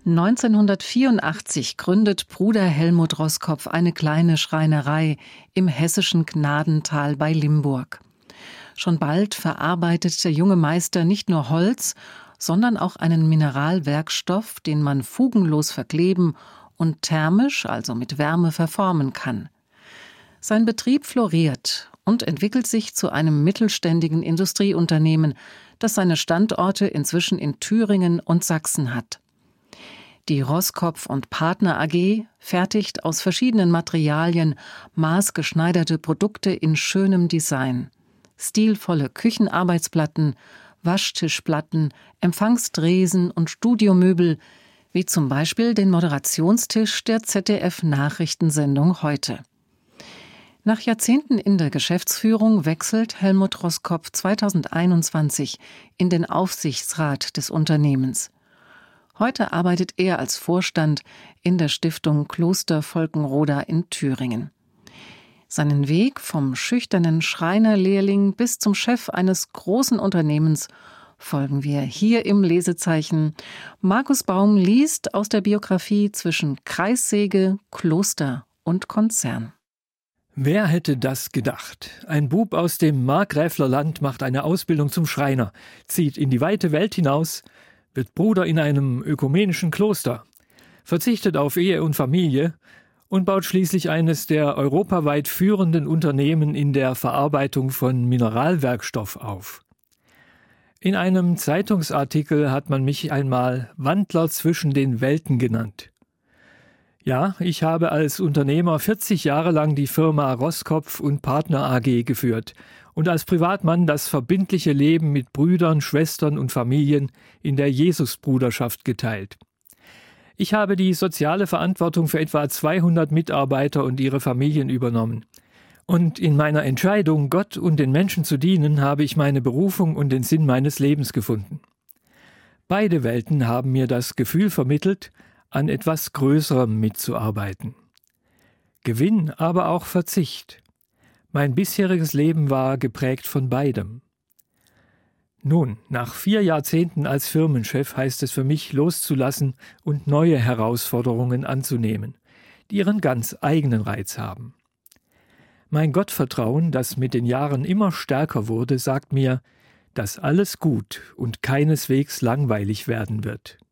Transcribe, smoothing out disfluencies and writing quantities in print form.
1984 gründet Bruder Helmut Roskopf eine kleine Schreinerei im hessischen Gnadental bei Limburg. Schon bald verarbeitet der junge Meister nicht nur Holz, sondern auch einen Mineralwerkstoff, den man fugenlos verkleben und thermisch, also mit Wärme, verformen kann. Sein Betrieb floriert und entwickelt sich zu einem mittelständigen Industrieunternehmen, das seine Standorte inzwischen in Thüringen und Sachsen hat. Die Roskopf und Partner AG fertigt aus verschiedenen Materialien maßgeschneiderte Produkte in schönem Design. Stilvolle Küchenarbeitsplatten, Waschtischplatten, Empfangsdresen und Studiomöbel, wie zum Beispiel den Moderationstisch der ZDF-Nachrichtensendung Heute. Nach Jahrzehnten in der Geschäftsführung wechselt Helmut Roskopf 2021 in den Aufsichtsrat des Unternehmens. Heute arbeitet er als Vorstand in der Stiftung Kloster Volkenroda in Thüringen. Seinen Weg vom schüchternen Schreinerlehrling bis zum Chef eines großen Unternehmens folgen wir hier im Lesezeichen. Markus Baum liest aus der Biografie zwischen Kreissäge, Kloster und Konzern. Wer hätte das gedacht? Ein Bub aus dem Markgräflerland macht eine Ausbildung zum Schreiner, zieht in die weite Welt hinaus, wird Bruder in einem ökumenischen Kloster, verzichtet auf Ehe und Familie und baut schließlich eines der europaweit führenden Unternehmen in der Verarbeitung von Mineralwerkstoff auf. In einem Zeitungsartikel hat man mich einmal Wandler zwischen den Welten genannt. Ja, ich habe als Unternehmer 40 Jahre lang die Firma Roskopf und Partner AG geführt und als Privatmann das verbindliche Leben mit Brüdern, Schwestern und Familien in der Jesusbruderschaft geteilt. Ich habe die soziale Verantwortung für etwa 200 Mitarbeiter und ihre Familien übernommen. Und in meiner Entscheidung, Gott und den Menschen zu dienen, habe ich meine Berufung und den Sinn meines Lebens gefunden. Beide Welten haben mir das Gefühl vermittelt, an etwas Größerem mitzuarbeiten. Gewinn, aber auch Verzicht. Mein bisheriges Leben war geprägt von beidem. Nun, nach 4 Jahrzehnten als Firmenchef heißt es für mich, loszulassen und neue Herausforderungen anzunehmen, die ihren ganz eigenen Reiz haben. Mein Gottvertrauen, das mit den Jahren immer stärker wurde, sagt mir, dass alles gut und keineswegs langweilig werden wird.